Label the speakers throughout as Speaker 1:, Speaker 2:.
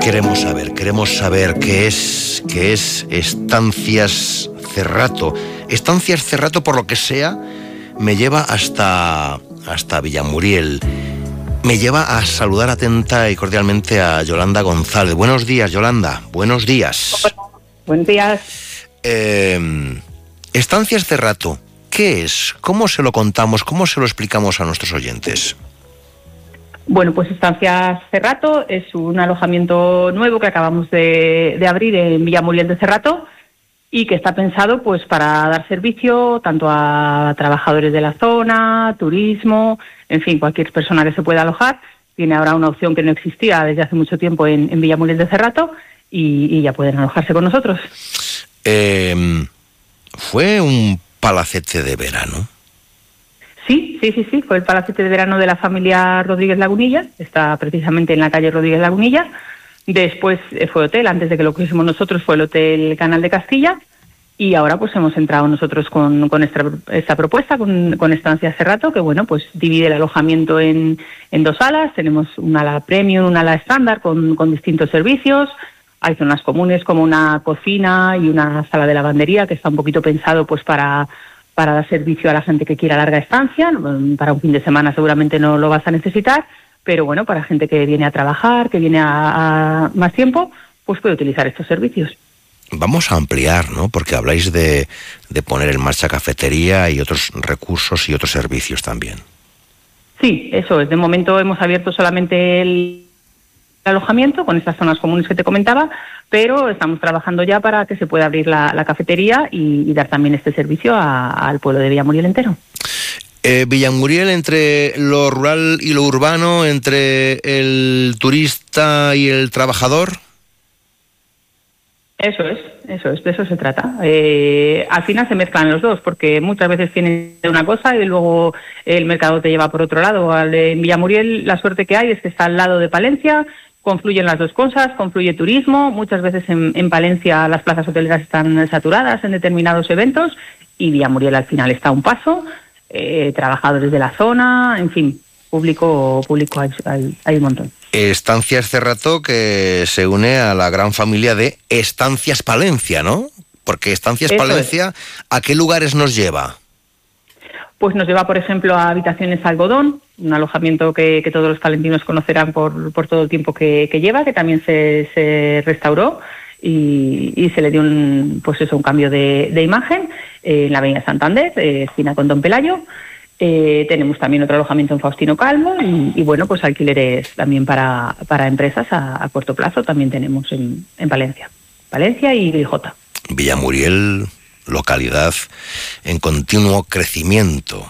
Speaker 1: Queremos saber qué es Estancias Cerrato. Estancias Cerrato, por lo que sea, me lleva hasta Villamuriel. Me lleva a saludar atenta y cordialmente a Yolanda González. Buenos días, Yolanda. Buenos días.
Speaker 2: Hola. Buenos días.
Speaker 1: Estancias Cerrato, ¿qué es? ¿Cómo se lo contamos? ¿Cómo se lo explicamos a nuestros oyentes?
Speaker 2: Bueno, pues Estancias Cerrato es un alojamiento nuevo que acabamos de abrir en Villamuriel de Cerrato y que está pensado pues para dar servicio tanto a trabajadores de la zona, turismo, en fin, cualquier persona que se pueda alojar. Tiene ahora una opción que no existía desde hace mucho tiempo en Villamuriel de Cerrato y ya pueden alojarse con nosotros.
Speaker 1: ¿Fue un palacete de verano?
Speaker 2: Sí, fue el palacete de verano de la familia Rodríguez Lagunilla, está precisamente en la calle Rodríguez Lagunilla. Después fue hotel, antes de que lo pusiésemos nosotros fue el Hotel Canal de Castilla, y ahora pues hemos entrado nosotros con esta propuesta, con Estancias Cerrato, que bueno, pues divide el alojamiento en dos salas. Tenemos una ala premium, una ala estándar con distintos servicios. Hay zonas comunes como una cocina y una sala de lavandería que está un poquito pensado pues para dar servicio a la gente que quiera larga estancia. Para un fin de semana seguramente no lo vas a necesitar, pero bueno, para gente que viene a trabajar, que viene a más tiempo, pues puede utilizar estos servicios.
Speaker 1: Vamos a ampliar, ¿no? Porque habláis de poner en marcha cafetería y otros recursos y otros servicios también. Sí, eso es. De momento hemos abierto solamente el alojamiento con estas zonas comunes que te comentaba, pero estamos trabajando ya para que se pueda abrir la cafetería y dar también este servicio al pueblo de Villamuriel entero. Villamuriel, entre lo rural y lo urbano, entre el turista y el trabajador.
Speaker 2: Eso es, de eso se trata. Al final se mezclan los dos, porque muchas veces tienen una cosa y luego el mercado te lleva por otro lado. En Villamuriel la suerte que hay es que está al lado de Palencia, confluyen las dos cosas, confluye turismo. Muchas veces en Palencia las plazas hoteleras están saturadas en determinados eventos y Villamuriel al final está a un paso. Trabajadores de la zona, en fin, público hay un montón.
Speaker 1: Estancias Cerrato, que se une a la gran familia de Estancias Palencia, ¿no? Porque Estancias
Speaker 2: Eso
Speaker 1: Palencia, ¿a qué lugares nos lleva?
Speaker 2: Pues nos lleva, por ejemplo, a Habitaciones Algodón, un alojamiento que todos los palentinos conocerán por todo el tiempo que lleva, que también se restauró y se le dio un cambio de imagen en la Avenida Santander, esquina con Don Pelayo. Tenemos también otro alojamiento en Faustino Calvo y bueno, pues alquileres también para empresas a corto plazo también tenemos en Palencia y Grijota.
Speaker 1: Villamuriel, localidad en continuo crecimiento.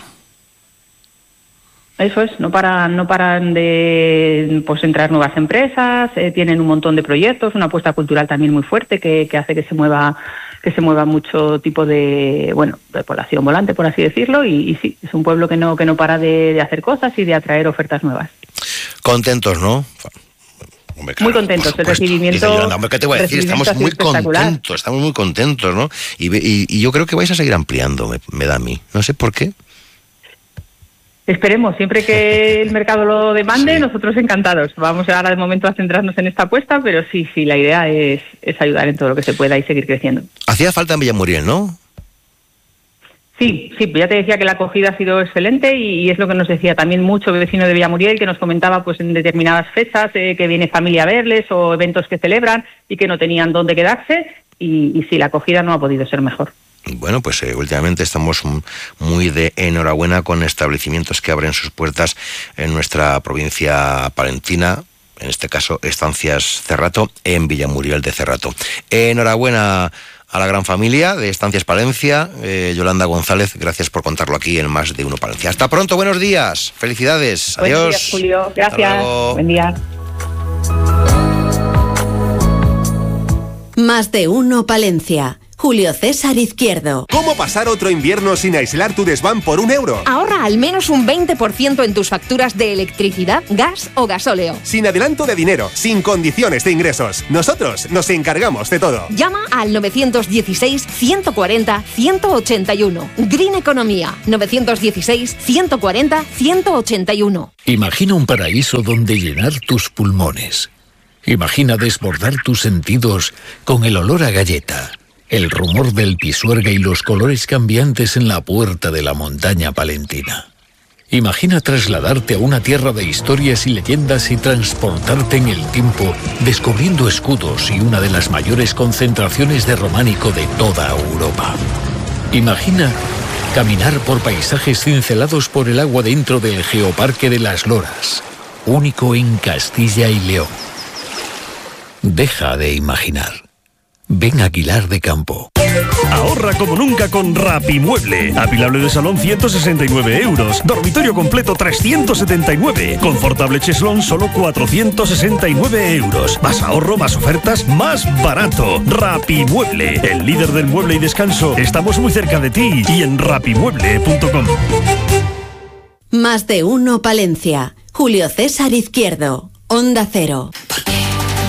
Speaker 2: Eso es, no paran de entrar nuevas empresas, tienen un montón de proyectos, una apuesta cultural también muy fuerte que hace que se mueva mucho tipo de población volante, por así decirlo, y sí, es un pueblo que no para de hacer cosas y de atraer ofertas nuevas.
Speaker 1: Contentos, ¿no? Hombre, claro,
Speaker 2: muy contentos, el recibimiento.
Speaker 1: Dice Yolanda, ¿qué te voy a decir? Estamos muy contentos, ¿no? Y yo creo que vais a seguir ampliando, me da a mí. No sé por qué.
Speaker 2: Esperemos, siempre que el mercado lo demande, sí. Nosotros encantados. Vamos ahora de momento a centrarnos en esta apuesta, pero sí, la idea es ayudar en todo lo que se pueda y seguir creciendo.
Speaker 1: Hacía falta en Villamuriel, ¿no?
Speaker 2: Sí, ya te decía que la acogida ha sido excelente y es lo que nos decía también mucho vecino de Villamuriel, que nos comentaba pues en determinadas fechas que viene familia a verles o eventos que celebran y que no tenían dónde quedarse y sí, la acogida no ha podido ser mejor.
Speaker 1: Bueno, pues últimamente estamos muy de enhorabuena con establecimientos que abren sus puertas en nuestra provincia palentina, en este caso Estancias Cerrato, en Villamuriel de Cerrato. Enhorabuena a la gran familia de Estancias Palencia. Yolanda González, gracias por contarlo aquí en Más de Uno Palencia. Hasta pronto, buenos días, felicidades, adiós.
Speaker 2: Buenos días, Julio, gracias, buen día.
Speaker 3: Más de Uno Palencia. Julio César Izquierdo.
Speaker 4: ¿Cómo pasar otro invierno sin aislar tu desván por €1?
Speaker 5: Ahorra al menos un 20% en tus facturas de electricidad, gas o gasóleo.
Speaker 4: Sin adelanto de dinero, sin condiciones de ingresos. Nosotros nos encargamos de todo.
Speaker 5: Llama al 916-140-181. Green Economía. 916-140-181.
Speaker 6: Imagina un paraíso donde llenar tus pulmones. Imagina desbordar tus sentidos con el olor a galleta, el rumor del pisuerga y los colores cambiantes en la puerta de la montaña palentina. Imagina trasladarte a una tierra de historias y leyendas y transportarte en el tiempo, descubriendo escudos y una de las mayores concentraciones de románico de toda Europa. Imagina caminar por paisajes cincelados por el agua dentro del Geoparque de las Loras, único en Castilla y León. Deja de imaginar. Ven a Aguilar de Campo.
Speaker 7: Ahorra como nunca con Rapimueble. Apilable de salón 169 euros. Dormitorio completo 379. Confortable cheslón solo 469 euros. Más ahorro, más ofertas, más barato. Rapimueble, el líder del mueble y descanso. Estamos muy cerca de ti y en rapimueble.com.
Speaker 3: Más de uno Palencia. Julio César Izquierdo. Onda Cero.